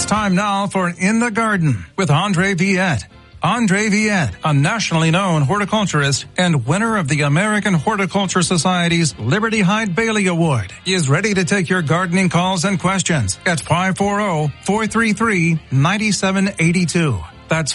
It's time now for In the Garden with Andre Viette. Andre Viette, a nationally known horticulturist and winner of the American Horticulture Society's Liberty Hyde Bailey Award, is ready to take your gardening calls and questions at 540-433-9782. That's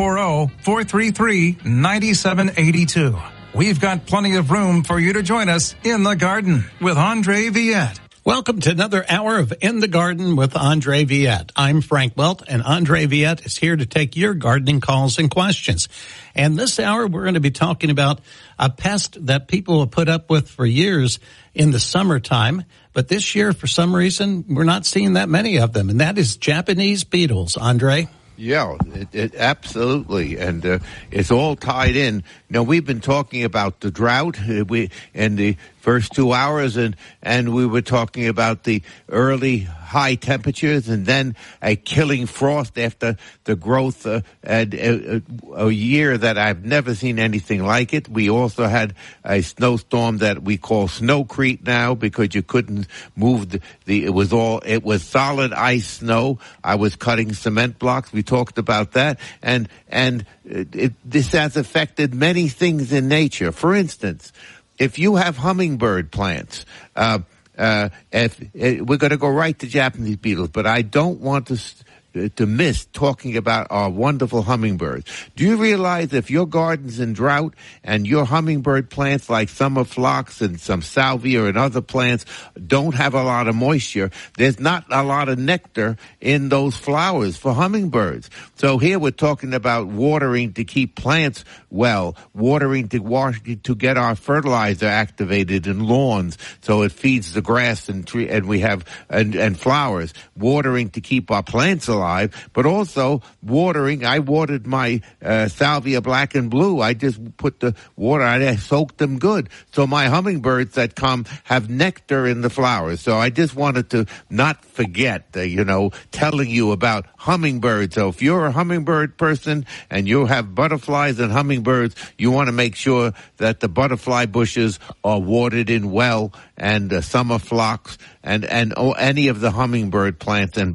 540-433-9782. We've got plenty of room for you to join us in the garden with Andre Viette. Welcome to another hour of In the Garden with Andre Viette. I'm Frank Welt, and Andre Viette is here to take your gardening calls and questions. And this hour, we're going to be talking about a pest that people have put up with for years in the summertime. But this year, for some reason, we're not seeing that many of them, and that is Japanese beetles. Andre? Yeah, absolutely, and it's all tied in. You know, we've been talking about the drought in the first 2 hours, and we were talking about the early high temperatures, and then a killing frost after the growth, and a year that I've never seen anything like it. We also had a snowstorm that we call snowcrete now because you couldn't move it was solid ice snow. I was cutting cement blocks. We talked about that, and this has affected many things in nature. For instance, if you have hummingbird plants, we're going to go right to Japanese beetles, but I don't want to miss talking about our wonderful hummingbirds. Do you realize if your garden's in drought and your hummingbird plants like summer phlox and some salvia and other plants don't have a lot of moisture, there's not a lot of nectar in those flowers for hummingbirds. So here we're talking about watering to keep plants well, watering to get our fertilizer activated in lawns so it feeds the grass and tree, and we have and flowers, watering to keep our plants alive, but also watering. I watered my salvia black and blue. I just put the water, I soaked them good. So my hummingbirds that come have nectar in the flowers. So I just wanted to not forget, telling you about hummingbirds. So if you're a hummingbird person and you have butterflies and hummingbirds, you want to make sure that the butterfly bushes are watered in well, and summer phlox and any of the hummingbird plants and